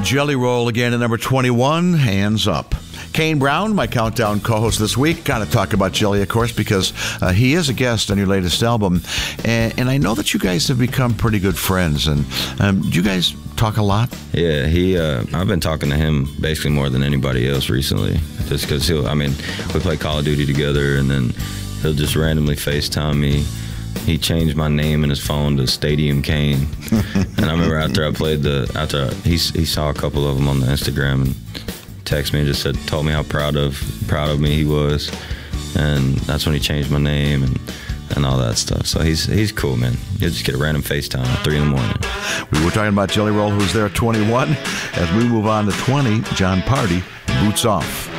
Jelly Roll again at number 21, Hands Up. Kane Brown, my countdown co-host this week, got to talk about Jelly, of course, because he is a guest on your latest album. And I know that you guys have become pretty good friends. And do you guys talk a lot? Yeah, I've been talking to him basically more than anybody else recently. Just because we play Call of Duty together, and then he'll just randomly FaceTime me. He changed my name in his phone to Stadium Kane. And I remember after he saw a couple of them on the Instagram and texted me and just told me how proud of me he was. And that's when he changed my name and all that stuff. So he's cool, man. He'll just get a random FaceTime at 3 in the morning. We were talking about Jelly Roll, who's there at 21. As we move on to 20, Jon Pardi, Boots Off.